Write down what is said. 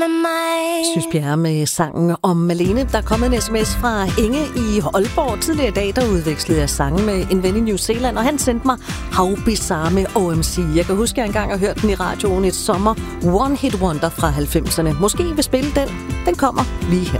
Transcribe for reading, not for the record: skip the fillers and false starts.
Synes Bjerre med sangen om Malene. Der er kommet en sms fra Inge i Aalborg tidligere i dag, der udvekslede jeg sange med en ven i New Zealand, og han sendte mig How Bizarre med OMC. Jeg kan huske, at jeg engang har hørt den i radioen et sommer. One Hit Wonder fra 90'erne. Måske vil spille den. Den kommer lige her.